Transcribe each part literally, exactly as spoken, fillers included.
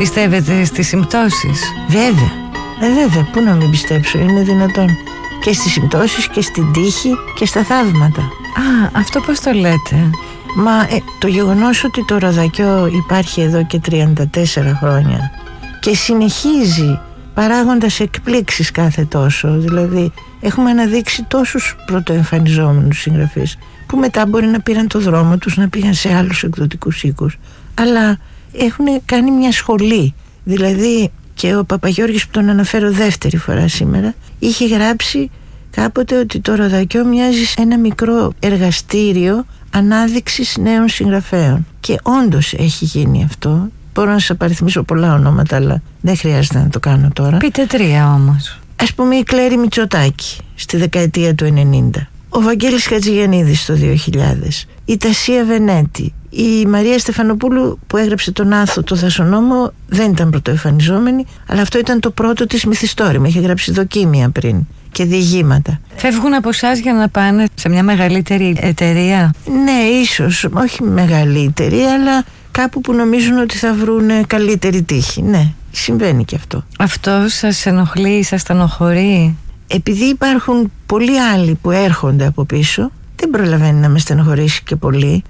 Πιστεύετε στις συμπτώσεις? Βέβαια, ε, βέβαια, πού να μην πιστέψω, είναι δυνατόν. Και στις συμπτώσεις και στην τύχη και στα θαύματα. Α, αυτό πώς το λέτε? Μα ε, το γεγονός ότι το Ροδακιό υπάρχει εδώ και τριάντα τέσσερα χρόνια και συνεχίζει παράγοντας εκπλήξεις κάθε τόσο, δηλαδή έχουμε αναδείξει τόσους πρωτοεμφανιζόμενους συγγραφείς που μετά μπορεί να πήραν το δρόμο τους, να πήγαν σε άλλους εκδοτικούς οίκους, αλλά έχουν κάνει μια σχολή. Δηλαδή και ο Παπαγιώργης, που τον αναφέρω δεύτερη φορά σήμερα, είχε γράψει κάποτε ότι το Ροδακιό μοιάζει σε ένα μικρό εργαστήριο ανάδειξης νέων συγγραφέων, και όντως έχει γίνει αυτό. Μπορώ να σας απαριθμίσω πολλά ονόματα, αλλά δεν χρειάζεται να το κάνω τώρα. Πείτε τρία όμως. Ας πούμε η Κλέρη Μητσοτάκη στη δεκαετία του ενενήντα, ο Βαγγέλης Χατζηγιαννίδης το δύο χιλιάδες, η Τασία Βενέτη, η Μαρία Στεφανοπούλου που έγραψε τον Άθο το Δασονόμο δεν ήταν πρωτοεμφανιζόμενη, αλλά αυτό ήταν το πρώτο της μυθιστόρημα, είχε γράψει δοκίμια πριν και διηγήματα. Φεύγουν από εσάς για να πάνε σε μια μεγαλύτερη εταιρεία? Ναι, ίσως, όχι μεγαλύτερη, αλλά κάπου που νομίζουν ότι θα βρουν καλύτερη τύχη. Ναι, συμβαίνει και αυτό. Αυτό σας ενοχλεί, σας στενοχωρεί? Επειδή υπάρχουν πολλοί άλλοι που έρχονται από πίσω, δεν προλαβαίνει να με στενοχωρήσει και πολύ.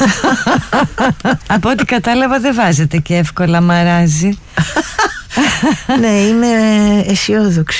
Από ό,τι κατάλαβα δεν βάζετε και εύκολα μαράζι. Ναι, είμαι αισιόδοξη.